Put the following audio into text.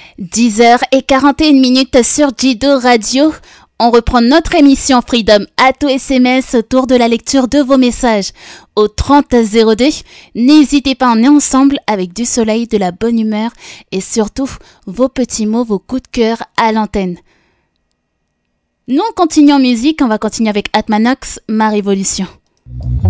10h41 sur Jido Radio. On reprend notre émission Freedom Ato SMS autour de la lecture de vos messages au 3002. N'hésitez pas, on est ensemble avec du soleil, de la bonne humeur et surtout vos petits mots, vos coups de cœur à l'antenne. Nous on continue en musique, on va continuer avec Atmanox, Ma Révolution.